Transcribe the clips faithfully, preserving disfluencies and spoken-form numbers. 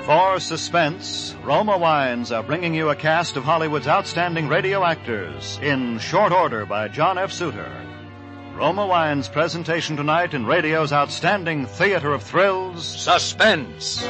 For Suspense, Roma Wines are bringing you a cast of Hollywood's outstanding radio actors in short order by John F. Suter. Roma Wines' presentation tonight in radio's outstanding theater of thrills, Suspense.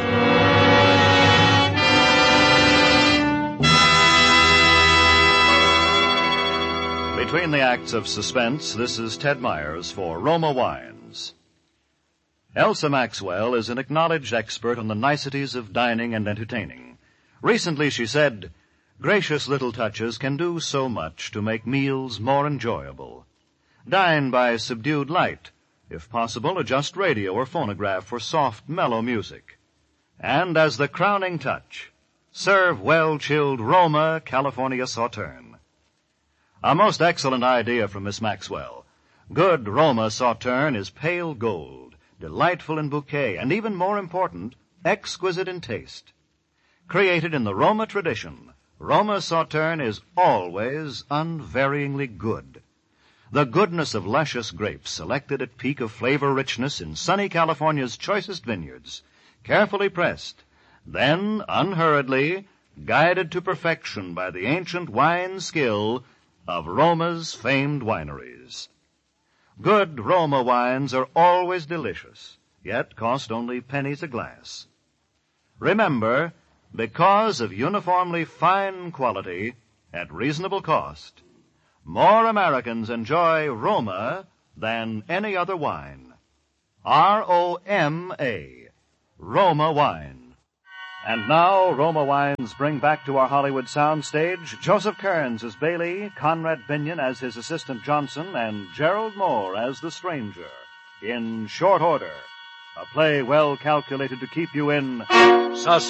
Between the acts of Suspense, this is Ted Myers for Roma Wines. Elsa Maxwell is an acknowledged expert on the niceties of dining and entertaining. Recently she said, "Gracious little touches can do so much to make meals more enjoyable. Dine by subdued light. If possible, adjust radio or phonograph for soft, mellow music. And as the crowning touch, serve well-chilled Roma California Sauterne." A most excellent idea from Miss Maxwell. Good Roma Sauterne is pale gold, delightful in bouquet, and even more important, exquisite in taste. Created in the Roma tradition, Roma Sauterne is always unvaryingly good. The goodness of luscious grapes selected at peak of flavor richness in sunny California's choicest vineyards, carefully pressed, then unhurriedly guided to perfection by the ancient wine skill of Roma's famed wineries. Good Roma wines are always delicious, yet cost only pennies a glass. Remember, because of uniformly fine quality at reasonable cost, more Americans enjoy Roma than any other wine. R O M A, Roma Wine. And now, Roma Wines bring back to our Hollywood soundstage Joseph Kearns as Bailey, Conrad Binion as his assistant Johnson, and Gerald Moore as the stranger in Short Order, a play well calculated to keep you in suspense.